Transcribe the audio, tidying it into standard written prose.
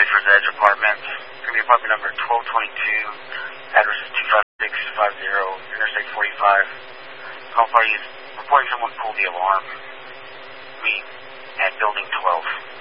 Cypher's Edge Apartments. It's going to be apartment number 1222. Address is 25650 Interstate 45. Call party is reporting someone pulled the alarm. Meet at building 12.